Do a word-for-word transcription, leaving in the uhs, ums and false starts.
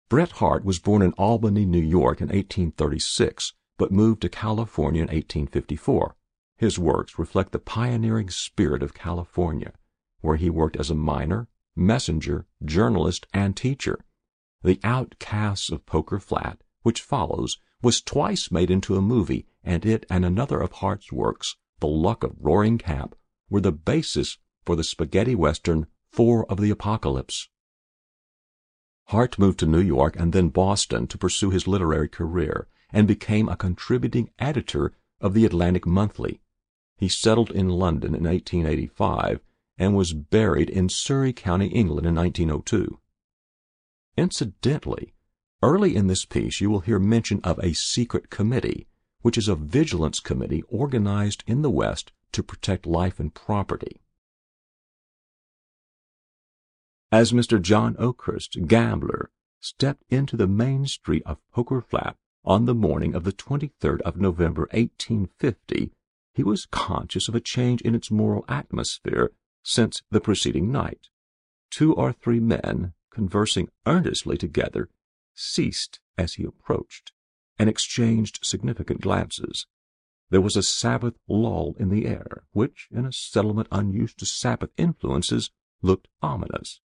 Bret Harte was born in Albany, New York in eighteen thirty-six, but moved to California in eighteen fifty-four. His works reflect the pioneering spirit of California, where he worked as a miner, messenger, journalist, and teacher. The Outcasts of Poker Flat, which follows, was twice made into a movie, and it and another of Harte's works, The Luck of Roaring Camp, were the basis for the spaghetti western Four of the Apocalypse. Harte moved to New York and then Boston to pursue his literary career, and became a contributing editor of the Atlantic Monthly. He settled in London in eighteen eighty-five and was buried in Surrey County, England in nineteen oh two. Incidentally, early in this piece you will hear mention of a secret committee, which is a vigilance committee organized in the West to protect life and property. As Mister John Oakhurst, gambler, stepped into the main street of Poker Flat on the morning of the twenty-third of November, eighteen fifty, he was conscious of a change in its moral atmosphere since the preceding night. Two or three men, conversing earnestly together, ceased as he approached, and exchanged significant glances. There was a Sabbath lull in the air, which, in a settlement unused to Sabbath influences, looked ominous.